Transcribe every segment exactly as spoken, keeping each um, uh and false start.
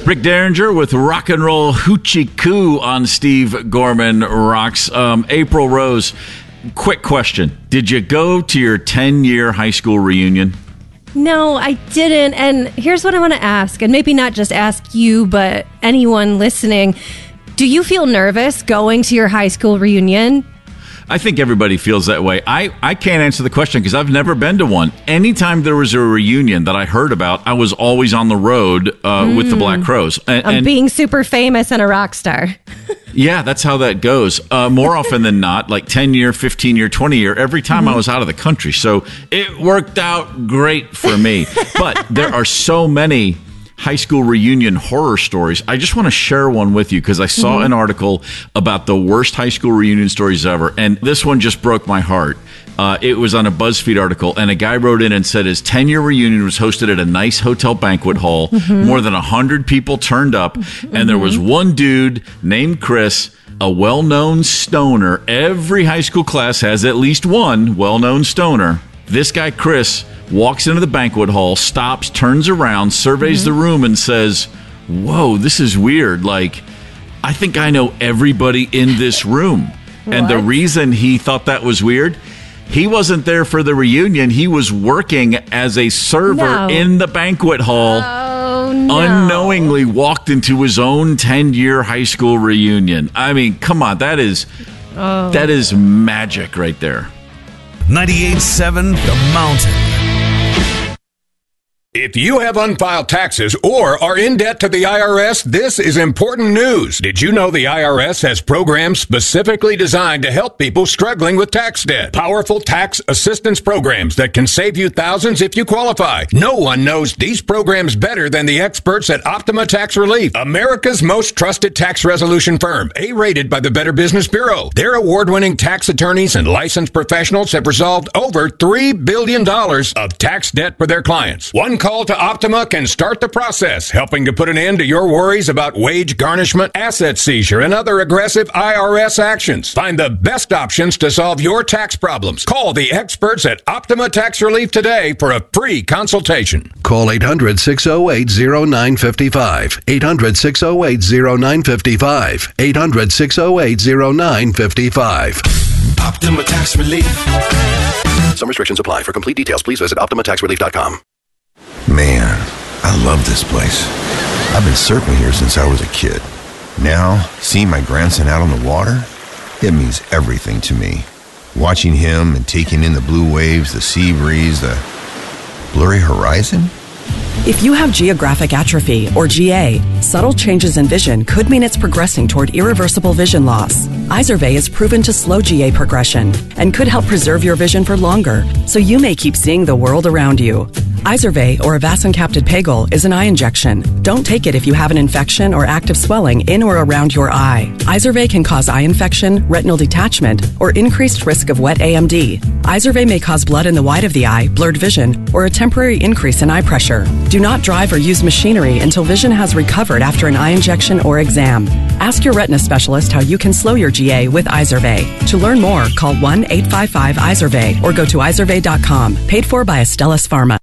Rick Derringer with Rock and Roll Hoochie Coo on Steve Gorman Rocks. Um, April Rose, quick question. Did you go to your ten-year high school reunion? No, I didn't. And here's what I want to ask, and maybe not just ask you, but anyone listening. Do you feel nervous going to your high school reunion? I think everybody feels that way. I, I can't answer the question because I've never been to one. Anytime there was a reunion that I heard about, I was always on the road uh, mm. with the Black Crowes. And, I'm and, being super famous and a rock star. Yeah, that's how that goes. Uh, more often than not, like ten-year, fifteen-year, twenty-year, every time mm-hmm. I was out of the country. So it worked out great for me. But there are so many high school reunion horror stories. I just want to share one with you because I saw mm-hmm. an article about the worst high school reunion stories ever, and this one just broke my heart. Uh, it was on a BuzzFeed article, and a guy wrote in and said his ten-year reunion was hosted at a nice hotel banquet hall. Mm-hmm. More than one hundred people turned up, mm-hmm. and there was one dude named Chris, a well-known stoner. Every high school class has at least one well-known stoner. This guy, Chris, walks into the banquet hall, stops, turns around, surveys mm-hmm. the room, and says, "Whoa, this is weird. Like, I think I know everybody in this room." What? And the reason he thought that was weird, he wasn't there for the reunion. He was working as a server no. in the banquet hall. Oh, no. Unknowingly walked into his own ten-year high school reunion. I mean, come on. That is, oh. that is magic right there. ninety-eight point seven The Mountain. If you have unfiled taxes or are in debt to the I R S, this is important news. Did you know the I R S has programs specifically designed to help people struggling with tax debt? Powerful tax assistance programs that can save you thousands if you qualify. No one knows these programs better than the experts at Optima Tax Relief, America's most trusted tax resolution firm, A-rated by the Better Business Bureau. Their award-winning tax attorneys and licensed professionals have resolved over three billion dollars of tax debt for their clients. One call to Optima can start the process, helping to put an end to your worries about wage garnishment, asset seizure, and other aggressive I R S actions. Find the best options to solve your tax problems. Call the experts at Optima Tax Relief today for a free consultation. Call eight hundred, six oh eight, oh nine five five. eight hundred, six oh eight, oh nine five five. eight hundred, six oh eight, oh nine five five. Optima Tax Relief. Some restrictions apply. For complete details, please visit optima tax relief dot com. Man, I love this place. I've been surfing here since I was a kid. Now, seeing my grandson out on the water, it means everything to me. Watching him and taking in the blue waves, the sea breeze, the blurry horizon. If you have geographic atrophy, or G A, subtle changes in vision could mean it's progressing toward irreversible vision loss. Izervay is proven to slow G A progression and could help preserve your vision for longer, so you may keep seeing the world around you. Izervay, or avacincaptad pegol, is an eye injection. Don't take it if you have an infection or active swelling in or around your eye. Izervay can cause eye infection, retinal detachment, or increased risk of wet A M D. Izervay may cause blood in the white of the eye, blurred vision, or a temporary increase in eye pressure. Do not drive or use machinery until vision has recovered after an eye injection or exam. Ask your retina specialist how you can slow your G A with Izervay. To learn more, call one eight five five Izervay or go to izervay dot com. Paid for by Astellas Pharma.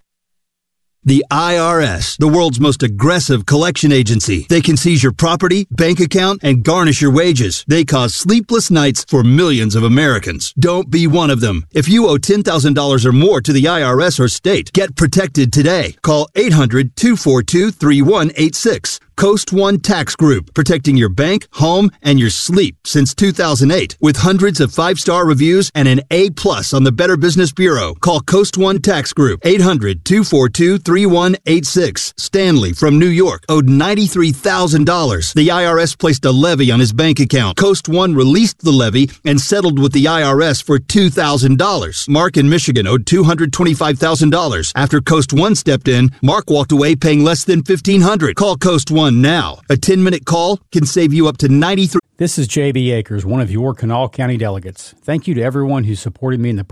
The I R S, the world's most aggressive collection agency. They can seize your property, bank account, and garnish your wages. They cause sleepless nights for millions of Americans. Don't be one of them. If you owe ten thousand dollars or more to the I R S or state, get protected today. Call eight hundred, two four two, three one eight six. Coast One Tax Group, protecting your bank, home, and your sleep since two thousand eight. With hundreds of five-star reviews and an A plus on the Better Business Bureau. Call Coast One Tax Group, eight hundred, two four two, three one eight six. Stanley from New York owed ninety-three thousand dollars. The I R S placed a levy on his bank account. Coast One released the levy and settled with the I R S for two thousand dollars. Mark in Michigan owed two hundred twenty-five thousand dollars. After Coast One stepped in, Mark walked away paying less than fifteen hundred dollars. Call Coast One now. A ten-minute call can save you up to ninety-three. This is J B Akers, one of your Kanawha County delegates. Thank you to everyone who supported me in the